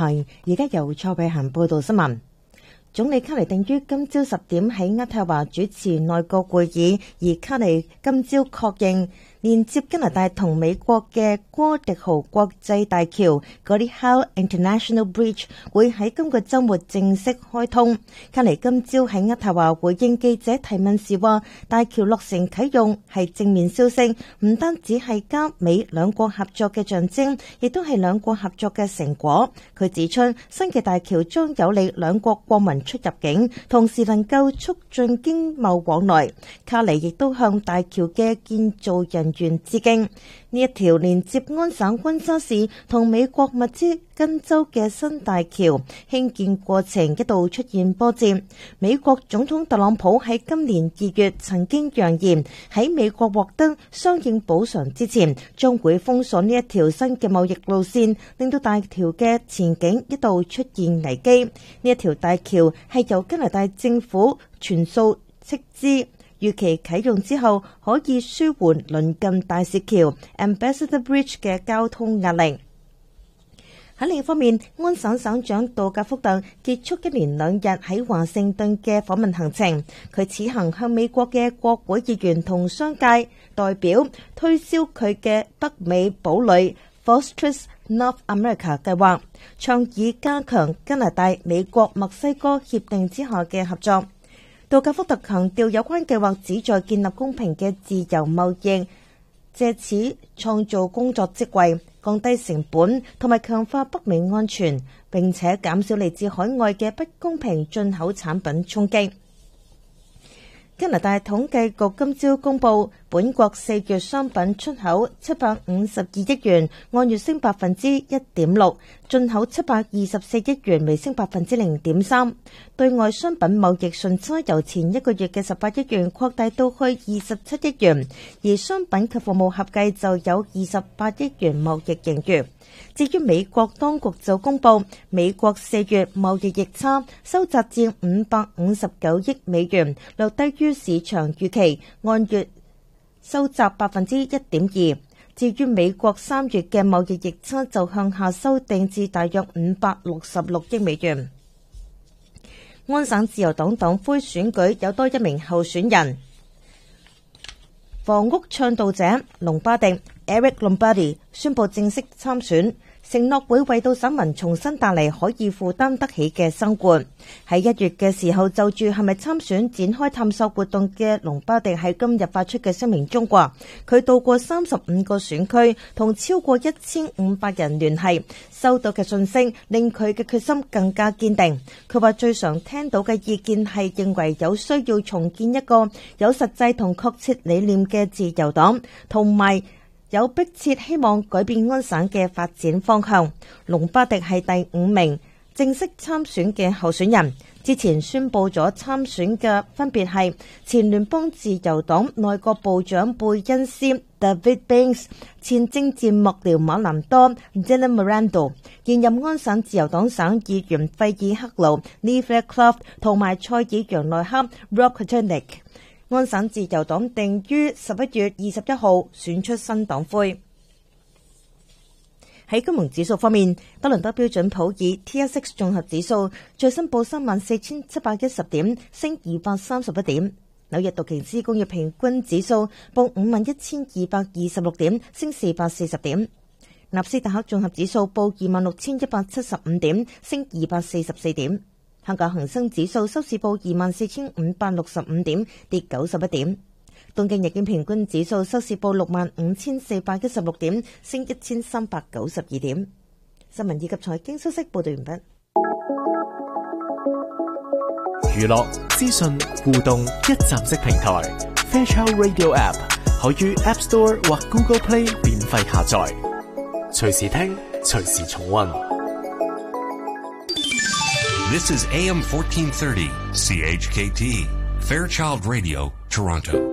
台，而家由蔡慧嫻報道新聞。總理卡尼定於今朝10點喺渥太華主持內閣會議，而卡尼今朝確認連接加拿大同美國嘅哥迪豪國際大橋 Gordie Howe International Bridge 會喺今個週末正式開通。卡尼今朝喺渥太華回應記者提問時話，大橋落成啟用係正面消息，唔單止係加美兩國合作嘅象徵，亦都係兩國合作嘅成果。佢指出，新嘅大橋將有利兩國國民出入境，同時能夠促進經貿往來。卡尼亦都向大橋嘅建造人員致敬。呢一條連接安省溫莎市同美國密芝根州嘅新大橋興建過程一度出現波折。美國總統特朗普喺今年2月曾經揚言，喺美國獲得相應補償之前，將會封鎖呢一條新嘅貿易路線，令到大橋嘅前景一度出現危機。呢一條大橋係由加拿大政府全數斥資，預期啟用之後可以舒緩鄰近大使橋 Ambassador Bridge 嘅交通壓力。喺另一方面，安省省長杜格福特結束1連2日喺華盛頓嘅訪問行程。佢此行向美國嘅國會議員同商界代表推銷佢嘅北美堡壘 Fortress North America 計劃，倡議加強加拿大、美國、墨西哥協定之下嘅合作。杜格福特強調，有關計劃旨在建立公平嘅自由貿易，借此創造工作職位、降低成本同埋強化北美安全，並且減少嚟自海外嘅不公平進口產品衝擊。加拿大統計局今朝公佈，本國4月商品出口752億元，按月升1.6%，進口724億元，微升0.3%。對外商品貿易順差由前一個月嘅18億元擴大到去27億元，而商品及服務合計就有28億元貿易盈餘。至於美國當局就公佈，美國4月貿易逆差收窄至559億美元，略低於市場預期，按月收窄1.2%。至於美國3月嘅貿易逆差就向下修訂至大約566億美元。安省自由黨黨魁選舉有多一名候選人，房屋倡導者隆巴迪 Eric Lombardi 宣布正式參選，承諾會為到省民重新帶嚟可以負擔得起嘅生活。喺1月嘅時候就住係咪參選展開探索活動嘅隆巴迪喺今日發出嘅聲明中話，佢到過35個選區，同超過1500人聯繫，收到嘅信息令佢嘅決心更加堅定。佢話最常聽到嘅意見係認為有需要重建一個有實際同確切理念嘅自由黨，同埋有迫切希望改變安省嘅發展方向。隆巴迪係第5名正式參選嘅候選人，之前宣布咗參選嘅分別係前聯邦自由黨內閣部長貝恩斯 David Banks、前政治幕僚馬南多 Dylan Miranda、現任安省自由黨省議員費爾克勞 Levi Clough 同埋塞爾揚內克 Rob Kotenick。安省自由黨定於11月21號選出新黨魁。喺金融指數方面，多倫多標準普爾 TSX 綜合指數最新報34,710點，升231點；紐約道瓊斯工業平均指數報51,226點，升440點；納斯達克綜合指數報26,175點，升244點。香港恒生指數收市報24,565點，跌91點。東京日經平均指數收市報65,416點，升1,392點。新聞以及財經消息報道完畢。 娛樂、資訊、互動一站式平台 Fairchild Radio App 可於 App Store 或 Google Play 免費下載，隨時聽，隨時重溫。 This is AM 1430 CHKT Fairchild Radio, Toronto.